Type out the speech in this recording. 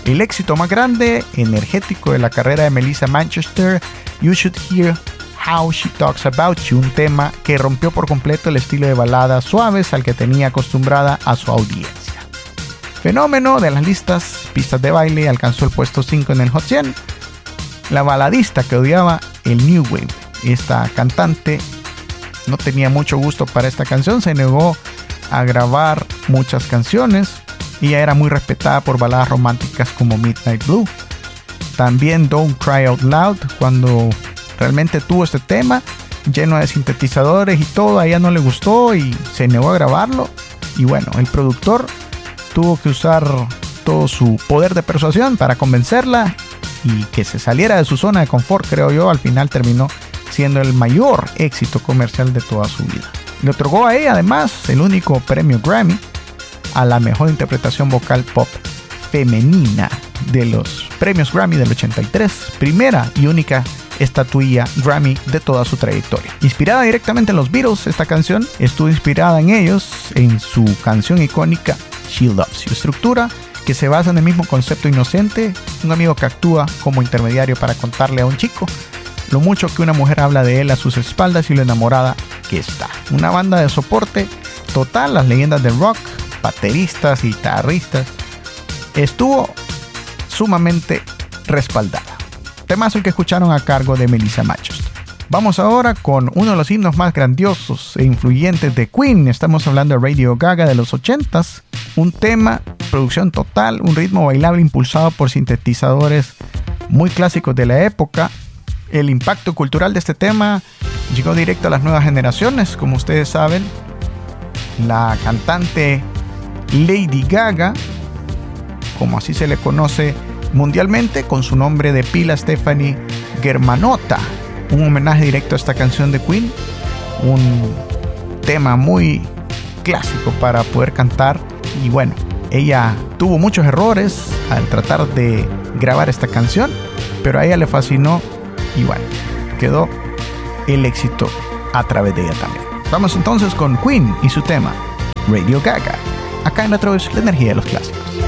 el éxito más grande, energético de la carrera de Melissa Manchester, You Should Hear How She Talks About You, un tema que rompió por completo el estilo de baladas suaves al que tenía acostumbrada a su audiencia. Fenómeno de las listas, pistas de baile, alcanzó el puesto 5 en el Hot 100. La baladista que odiaba el New Wave, esta cantante no tenía mucho gusto para esta canción, se negó a grabar muchas canciones. Ella era muy respetada por baladas románticas como Midnight Blue. También Don't Cry Out Loud, cuando realmente tuvo este tema lleno de sintetizadores y todo, a ella no le gustó y se negó a grabarlo. Y bueno, el productor tuvo que usar todo su poder de persuasión para convencerla y que se saliera de su zona de confort, creo yo. Al final terminó siendo el mayor éxito comercial de toda su vida. Le otorgó a ella además el único premio Grammy a la mejor interpretación vocal pop femenina de los premios Grammy del 83, primera y única estatuilla Grammy de toda su trayectoria. Inspirada directamente en los Beatles, esta canción estuvo inspirada en ellos, en su canción icónica She Loves You, estructura que se basa en el mismo concepto inocente, un amigo que actúa como intermediario para contarle a un chico lo mucho que una mujer habla de él a sus espaldas y lo enamorada que está. Una banda de soporte total, las leyendas del rock, bateristas y guitarristas, estuvo sumamente respaldada. Temazo que escucharon a cargo de Melissa Manchester. Vamos ahora con uno de los himnos más grandiosos e influyentes de Queen. Estamos hablando de Radio Gaga de los 80s. Un tema, producción total, un ritmo bailable impulsado por sintetizadores muy clásicos de la época. El impacto cultural de este tema llegó directo a las nuevas generaciones. Como ustedes saben, la cantante Lady Gaga, como así se le conoce mundialmente, con su nombre de pila Stephanie Germanotta, un homenaje directo a esta canción de Queen, un tema muy clásico para poder cantar. Y bueno, ella tuvo muchos errores al tratar de grabar esta canción, pero a ella le fascinó y bueno, quedó el éxito a través de ella también. Vamos entonces con Queen y su tema Radio Gaga, acá en Retro, la energía de los clásicos.